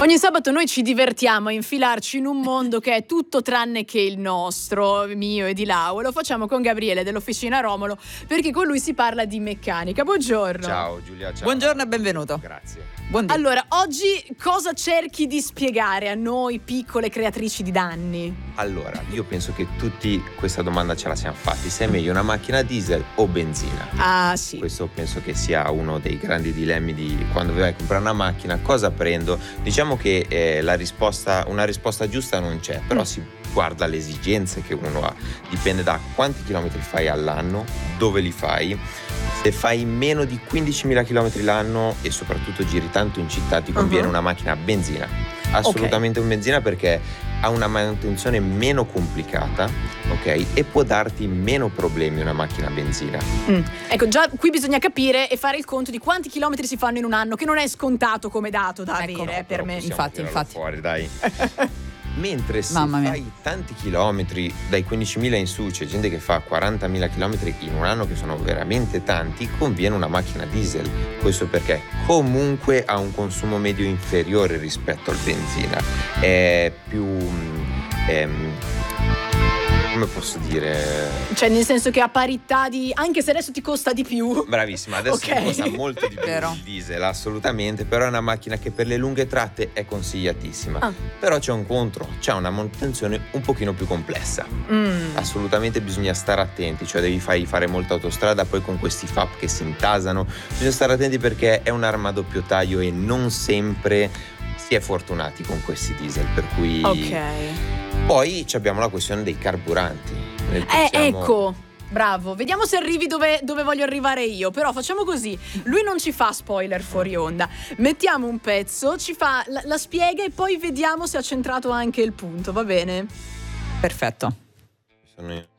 Ogni sabato noi ci divertiamo a infilarci in un mondo che è tutto tranne che il nostro, mio e di Lau. Lo facciamo con Gabriele dell'Officina Romolo, perché con lui si parla di meccanica. Buongiorno. Ciao Giulia, ciao. Buongiorno e benvenuto. Grazie. Buondì. Allora, oggi cosa cerchi di spiegare a noi piccole creatrici di danni? Allora, io penso che tutti questa domanda ce la siamo fatti. Se è meglio una macchina diesel o benzina? Ah, sì. Questo penso che sia uno dei grandi dilemmi di quando vai a comprare una macchina. Cosa prendo? Diciamo che una risposta giusta non c'è, però si guarda le esigenze che uno ha. Dipende da quanti chilometri fai all'anno, dove li fai. Se fai meno di 15.000 km l'anno e soprattutto giri tanto in città, ti conviene una macchina a benzina. Assolutamente un benzina, perché ha una manutenzione meno complicata, ok? E può darti meno problemi una macchina a benzina. Ecco, già qui bisogna capire e fare il conto di quanti chilometri si fanno in un anno, che non è scontato come dato da avere per me. Infatti. Fuori, dai. Mentre se Mamma mia. fai tanti chilometri, dai 15.000 in su, c'è gente che fa 40.000 chilometri in un anno, che sono veramente tanti, conviene una macchina diesel. Questo perché comunque ha un consumo medio inferiore rispetto al benzina. È più... come posso dire? Cioè, nel senso che a parità di... anche se adesso ti costa di più. Bravissima, adesso Ok. ti costa molto di più Vero. il diesel, assolutamente, però è una macchina che per le lunghe tratte è consigliatissima. Però c'è un contro, c'è una manutenzione un pochino più complessa. Assolutamente bisogna stare attenti, cioè devi fare molta autostrada, poi con questi FAP che si intasano, bisogna stare attenti perché è un'arma a doppio taglio e non sempre si è fortunati con questi diesel, per cui... Ok. Poi abbiamo la questione dei carburanti. Noi possiamo- Ecco, bravo. Vediamo se arrivi dove voglio arrivare io. Però facciamo così. Lui non ci fa spoiler fuori onda. Mettiamo un pezzo, ci fa la spiega e poi vediamo se ha centrato anche il punto, va bene? Perfetto. Sono io.